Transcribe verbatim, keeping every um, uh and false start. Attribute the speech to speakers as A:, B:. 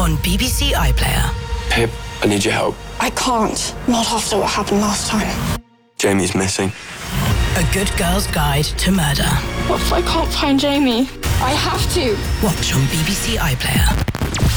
A: on B B C iPlayer.
B: Pip, I need your help.
C: I can't. Not after what happened last time.
B: Jamie's missing.
A: A good girl's guide to murder.
C: What if I can't find Jamie? I have to.
A: Watch on B B C iPlayer.